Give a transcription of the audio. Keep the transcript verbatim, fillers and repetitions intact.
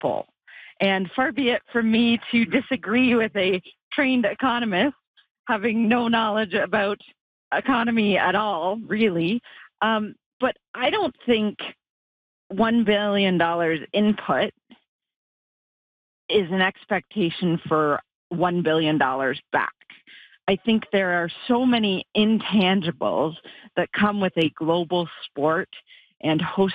people. And far be it from me to disagree with a trained economist having no knowledge about economy at all, really. Um, but I don't think one billion dollars input is an expectation for one billion dollars back. I think there are so many intangibles that come with a global sport and hosting